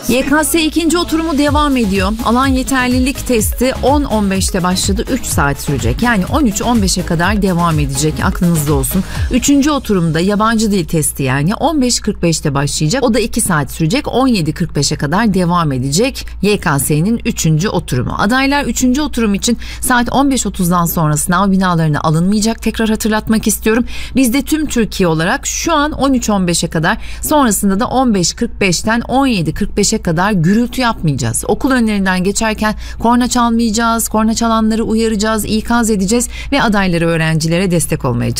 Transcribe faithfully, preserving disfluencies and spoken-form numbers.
Y K S ikinci oturumu devam ediyor. Alan yeterlilik testi on on beşte başladı. üç saat sürecek. Yani on üç on beşe kadar devam edecek. Aklınızda olsun. Üçüncü oturumda yabancı dil testi yani on beş kırk beşte başlayacak. O da iki saat sürecek. on yedi kırk beşe kadar devam edecek. Y K S'nin üçüncü oturumu. Adaylar üçüncü oturum için saat on beş otuzdan sonra sınav binalarına alınmayacak. Tekrar hatırlatmak istiyorum. Biz de tüm Türkiye olarak şu an on üç on beşe kadar, sonrasında da on beş kırk beşten on yedi kırk beşe kadar gürültü yapmayacağız. Okul önlerinden geçerken korna çalmayacağız. Korna çalanları uyaracağız, ikaz edeceğiz ve adayları, öğrencilere destek olmaya çalışacağız.